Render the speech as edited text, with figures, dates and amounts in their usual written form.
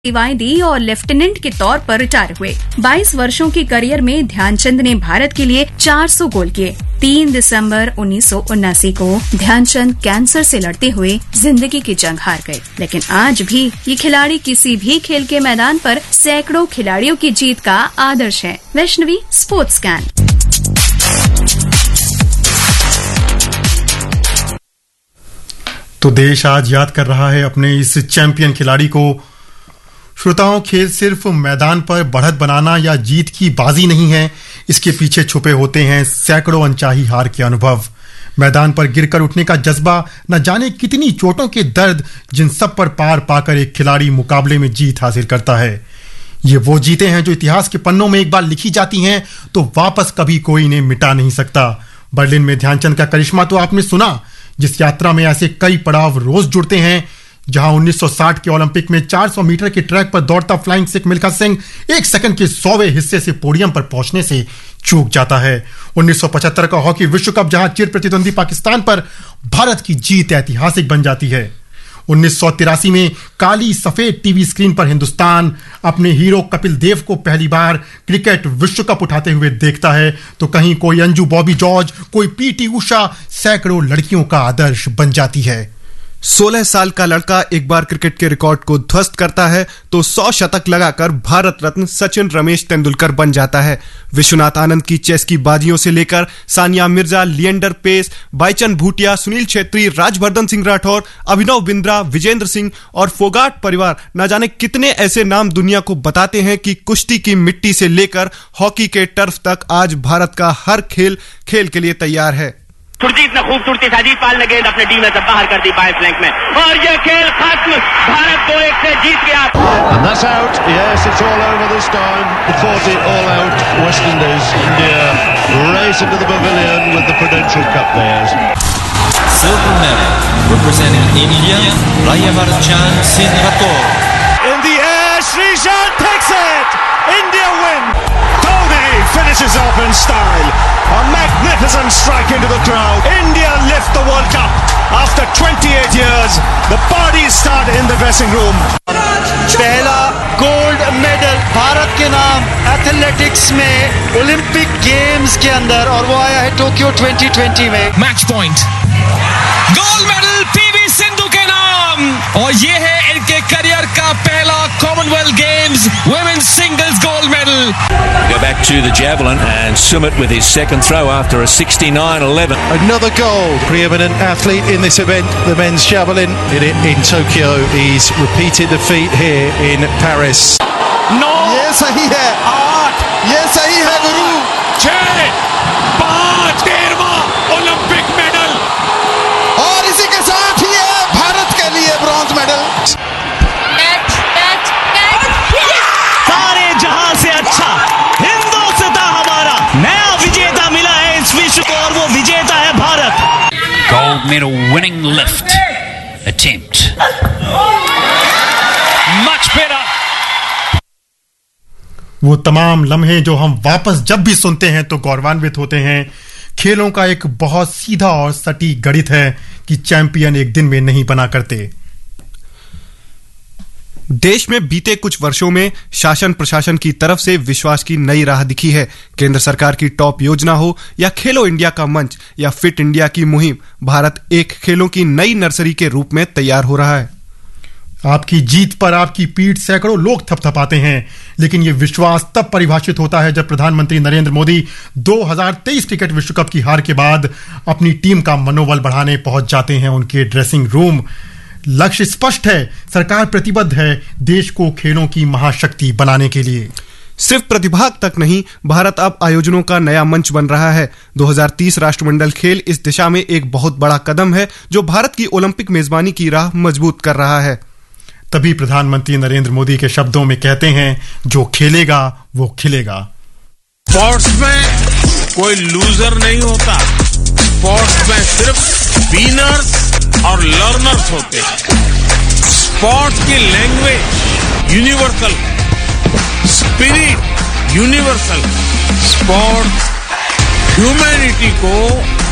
D और lieutenant के तौर पर रिटायर हुए। 22 वर्षों की करियर में ध्यानचंद ने भारत के लिए 400 गोल किए। 3 दिसंबर 1979 को ध्यानचंद कैंसर से लड़ते हुए जिंदगी की जंग हार गए, लेकिन आज भी ये खिलाड़ी किसी भी खेल के मैदान पर सैकड़ों खिलाड़ियों की जीत का आदर्श है। Vaishnavi, sports scan. तो देश आज याद कर रहा है अपने इस चैंपियन खिलाड़ी को। श्रोताओं, खेल सिर्फ मैदान पर बढ़त बनाना या जीत की बाजी नहीं है, इसके पीछे छुपे होते हैं सैकड़ों अनचाही हार के अनुभव। मैदान पर गिरकर उठने का जज्बा, न जाने कितनी चोटों के दर्द, जिन सब पर पार पाकर एक खिलाड़ी मुकाबले में जीत हासिल करता है। ये वो जीतें हैं जो इतिहास के पन्नों में एक बार लिखी जाती हैं तो वापस कभी कोई इन्हें मिटा नहीं सकता। बर्लिन में ध्यानचंद का करिश्मा तो आपने सुना, जिस यात्रा में ऐसे कई पड़ाव रोज जुड़ते हैं। जहां 1960 के ओलंपिक में 400 मीटर के ट्रैक पर दौड़ता फ्लाइंग सिख मिल्खा सिंह 1 सेकंड के 100वें हिस्से से पोडियम पर पहुंचने से चूक जाता है। 1975 का हॉकी विश्व कप, जहां चिर प्रतिद्वंदी पाकिस्तान पर भारत की जीत ऐतिहासिक बन जाती है। 1983 में काली सफेद टीवी स्क्रीन पर हिंदुस्तान अपने हीरो कपिल देव को पहली बार क्रिकेट विश्व कप उठाते हुए देखता है, तो कहीं कोई अंजू बॉबी जॉर्ज, कोई पीटी उषा सैकड़ों लड़कियों का आदर्श बन जाती है। 16 साल का लड़का एक बार क्रिकेट के रिकॉर्ड को ध्वस्त करता है तो 100 शतक लगाकर भारत रत्न सचिन रमेश तेंदुलकर बन जाता है। विश्वनाथ आनंद की चेस की बाजियों से लेकर सानिया मिर्जा, लिएंडर पेस, बाईचंद भूटिया, सुनील छेत्री, राजवर्धन सिंह राठौर, अभिनव बिंद्रा, विजेंद्र सिंह और फोगाट परिवार, न जाने कितने ऐसे नाम दुनिया को बताते हैं कि कुश्ती की मिट्टी से लेकर हॉकी के टर्फ तक आज भारत का हर खेल के लिए तैयार है। सुरजीत ने खूबसूरती से अजीत पाल ने गेंद अपने टीम में से बाहर कर दी बाएं फ्लैंक में, और यह खेल खत्म। भारत 2-1 से जीत गया। And that's out. Yes, it's all over this time. The 40 all out. West Indies. India race into the pavilion with the Prudential Cup theirs. Silver medal representing India, Rayavarchan Singh Rathore. In the air, Srishan takes it. India win. Dhoni finishes off in style. A magnificent strike into the crowd. India lift the World Cup. After 28 years, the parties start in the dressing room. पहला gold medal Bharat के नाम athletics में Olympic games के अंदर, और वो आया है टोक्यो 2020 में। Match point, gold medal PV Sindhu के नाम, और ये है इनके करियर का पहला Commonwealth games women's singles gold medal. Go back to the javelin and Sumit with his second throw after a 69-11. Another goal, preeminent athlete in this event, the men's javelin in Tokyo. He's repeated the feat here in Paris. No, ये सही है, 8, ये सही है गुरु। 6, 5, 13वां Olympic medal, और इसी के साथ ही है भारत के लिए ब्रॉन्ज मेडल। सारे जहां से अच्छा हिंदुस्तान हमारा नया विजेता मिला है इस विश्व को, और वो विजेता है Bharat. Gold medal winning lift attempt. Much better. वो तमाम लम्हे जो हम वापस जब भी सुनते हैं तो गौरवान्वित होते हैं। खेलों का एक बहुत सीधा और सटीक गणित है कि चैंपियन एक दिन में नहीं बना करते। देश में बीते कुछ वर्षों में शासन प्रशासन की तरफ से विश्वास की नई राह दिखी है। केंद्र सरकार की टॉप योजना हो या खेलो इंडिया का मंच या फिट इंडिया की मुहिम, भारत एक खेलों की नई नर्सरी के रूप में तैयार हो रहा है। आपकी जीत पर आपकी पीठ सैकड़ों लोग थपथपाते हैं, लेकिन यह विश्वास तब परिभाषित होता है जब प्रधानमंत्री नरेंद्र मोदी 2023 क्रिकेट विश्व कप की हार के बाद अपनी टीम का मनोबल बढ़ाने पहुंच जाते हैं उनके ड्रेसिंग रूम। लक्ष्य स्पष्ट है, सरकार प्रतिबद्ध है देश को खेलों की महाशक्ति बनाने के लिए। सिर्फ प्रतिभाग तक नहीं, भारत अब आयोजनों का नया मंच बन रहा है। 2030 राष्ट्रमंडल खेल इस दिशा में एक बहुत बड़ा कदम है जो भारत की ओलंपिक मेजबानी की राह मजबूत कर रहा है। तभी प्रधानमंत्री नरेंद्र मोदी के शब्दों में कहते हैं, जो खेलेगा वो खिलेगा। स्पोर्ट्स में कोई लूजर नहीं होता, स्पोर्ट्स में सिर्फ विनर्स और लर्नर्स होते हैं। स्पोर्ट्स की language universal, spirit universal. Sports humanity को